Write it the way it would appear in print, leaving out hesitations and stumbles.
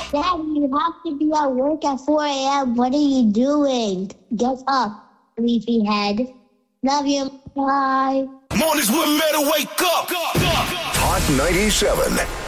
Dad, you have to be at work at 4 a.m. What are you doing? Get up, sleepyhead. Love you. Bye. Mornings with Metal, wake up. Hot 97.